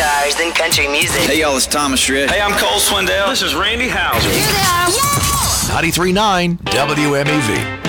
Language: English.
stars than country music. Hey, y'all, it's Thomas Shred. Hey, I'm Cole Swindell. This is Randy Houser. Here they are. 93.9 WMEV.